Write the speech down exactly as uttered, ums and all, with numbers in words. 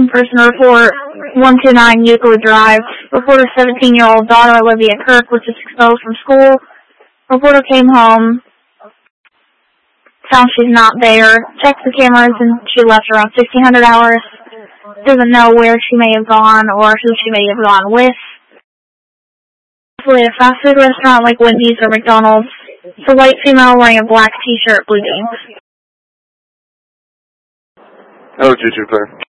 missing person report, one two nine Euclid Drive. Reporter seventeen-year-old daughter Olivia Kirk was just expelled from school. Reporter came home, found she's not there, checked the cameras, and she left around sixteen hundred hours. Doesn't know where she may have gone or who she may have gone with. Hopefully a fast food restaurant like Wendy's or McDonald's. It's a white female wearing a black t-shirt, blue jeans. Oh, G two clear.